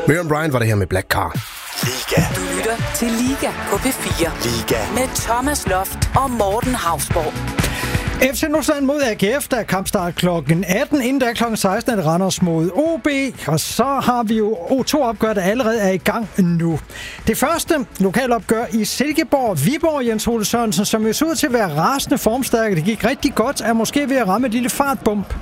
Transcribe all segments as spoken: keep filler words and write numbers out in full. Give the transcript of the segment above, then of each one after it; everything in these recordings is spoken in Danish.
Miriam Bryant var det her med Black Car. Liga. Du lytter til Liga på P fire. Liga. Med Thomas Loft og Morten Hausborg. F C Nordsjælland mod A G F, der er kampstart klokken atten. Inden da klokken seksten er det Randers mod O B. Og så har vi jo O to-opgør, der allerede er i gang nu. Det første lokalopgør i Silkeborg. Viborg, Jens Ole Sørensen, som jo så ud til at være rasende formstærke. Det gik rigtig godt, er måske ved at ramme et lille fartbump.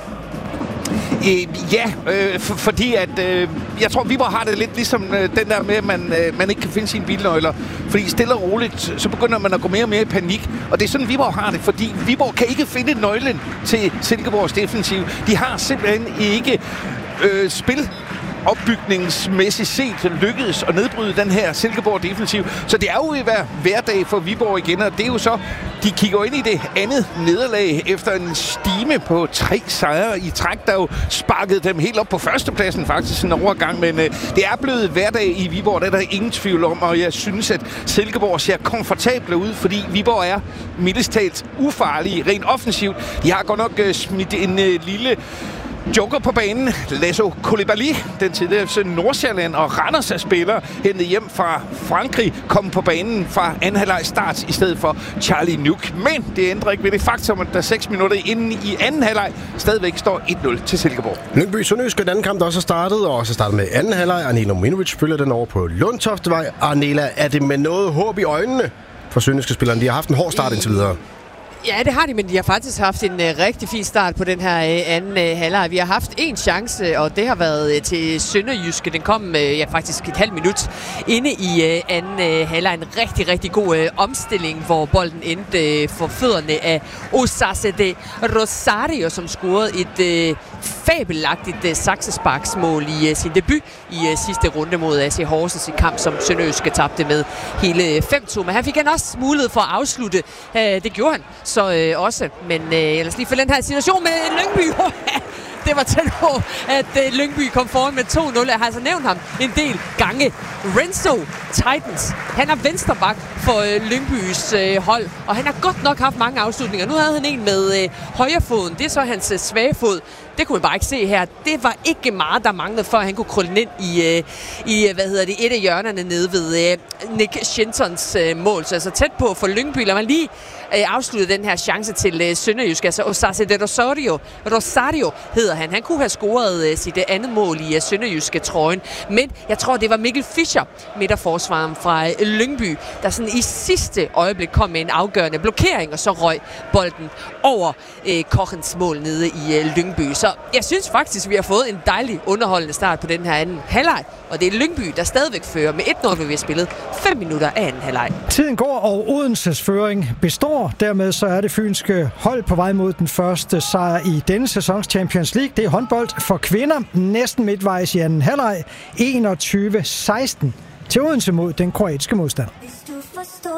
Øh, ja, øh, for, fordi at øh, jeg tror, Viborg har det lidt ligesom øh, den der med, at man, øh, man ikke kan finde sine bilnøgler. Fordi stille og roligt, så begynder man at gå mere og mere i panik. Og det er sådan, Viborg har det, fordi Viborg kan ikke finde nøglen til Silkeborgs defensiv. De har simpelthen ikke øh, spil opbygningsmæssigt set lykkedes at nedbryde den her Silkeborg defensiv. Så det er jo i hver hverdag for Viborg igen, og det er jo så, de kigger ind i det andet nederlag efter en stime på tre sejre i træk, der jo sparkede dem helt op på førstepladsen faktisk en overgang, men øh, det er blevet hverdag i Viborg, det er der ingen tvivl om, og jeg synes, at Silkeborg ser komfortable ud, fordi Viborg er mildest talt ufarlige rent offensivt. De har godt nok øh, smidt en øh, lille joker på banen. Lasso Koulibaly, den tidligere Nordsjælland og Randers spiller, hentet hjem fra Frankrig, kom på banen fra anden halvleg start i stedet for Charlie Nuke. Men det ændrer ikke ved det faktum, at der seks minutter inden i anden halvleg stadigvæk står et nul til Silkeborg. Lyngby Sønderjyske, den anden kamp, der også er startet, og også startet med anden halvleg. Arnela Minovic følger den over på Lundtoftevej. Arnela, er det med noget håb i øjnene for sønderjyske spillerne? De har haft en hård start indtil videre. Ja, det har de, men de har faktisk haft en uh, rigtig fin start på den her uh, anden uh, halvleg. Vi har haft en chance, og det har været uh, til Sønderjyske. Den kom uh, ja, faktisk et halvt minut inde i uh, anden uh, halvleg. En rigtig, rigtig god uh, omstilling, hvor bolden endte uh, for fødderne af Osase de Rosario, som scorede et uh, fabelagtigt uh, saksesparksmål i uh, sin debut i uh, sidste runde mod A C Horsens, en kamp, som Sønderjyske tabte med hele uh, fem to. Men han fik han også mulighed for at afslutte. Uh, det gjorde han så øh, også, men øh, lad os lige følge den her situation med Lyngby. Det var tæt på, at øh, Lyngby kom foran med to nul. Jeg har altså nævnt ham en del gange. Renzo Titans, han er venstreback for øh, Lyngbys øh, hold, og han har godt nok haft mange afslutninger. Nu havde han en med øh, højrefoden, det er så hans øh, svage fod. Det kunne man bare ikke se her. Det var ikke meget, der manglede, for at han kunne krølle ind i, øh, i hvad hedder det, et af hjørnerne nede ved øh, Nick Shintons øh, mål. Så altså tæt på for Lyngby. Lad mig lige øh, afslutte den her chance til øh, Sønderjysk. Altså Osase de Rosario, Rosario hedder han. Han kunne have scoret øh, sit øh, andet mål i øh, Sønderjyske trøjen. Men jeg tror, det var Mikkel Fischer, midterforsvaren fra øh, Lyngby, der sådan i sidste øjeblik kom med en afgørende blokering, og så røg bolden over øh, Kochens mål nede i øh, Lyngby. Så jeg synes faktisk, vi har fået en dejlig underholdende start på den her anden halvleg. Og det er Lyngby, der stadigvæk fører med et nul, hvor vi har spillet fem minutter af anden halvleg. Tiden går, og Odenses føring består. Dermed så er det fynske hold på vej mod den første sejr i denne sæsons Champions League. Det er håndbold for kvinder. Næsten midtvejs i anden halvleg. enogtyve seksten til Odense mod den kroatiske modstand.